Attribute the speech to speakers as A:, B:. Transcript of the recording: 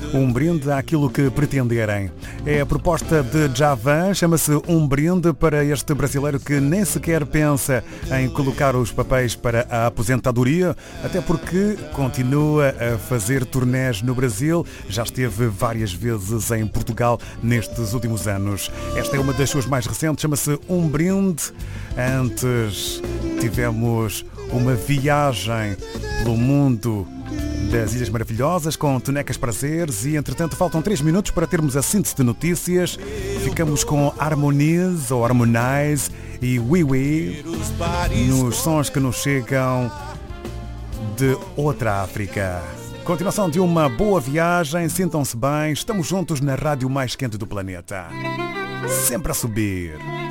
A: Um brinde àquilo que pretenderem. É a proposta de Djavan, chama-se Um Brinde para este brasileiro que nem sequer pensa em colocar os papéis para a aposentadoria, até porque continua a fazer turnés no Brasil, já esteve várias vezes em Portugal nestes últimos anos. Esta é uma das suas mais recentes, chama-se Um Brinde. Antes tivemos uma viagem pelo mundo das Ilhas Maravilhosas com Tonecas Prazeres e, entretanto, faltam 3 minutos para termos a síntese de notícias. Ficamos com Harmonize ou Harmonize e Oui Oui nos sons que nos chegam de outra África. Continuação de uma boa viagem, sintam-se bem, estamos juntos na rádio mais quente do planeta. Sempre a subir.